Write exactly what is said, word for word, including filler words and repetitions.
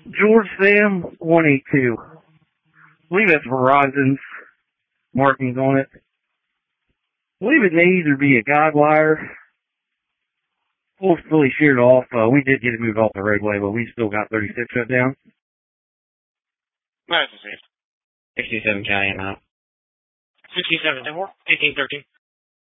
George Sam one eight two. I believe that's Verizon's markings on it. I believe it may either be a guide wire. We'll fully sheared off. Uh, we did get it moved off the roadway, but we still got thirty-six shut down. Nice to see. sixty-seven County amount. sixty-seven, ten more, eighteen thirteen.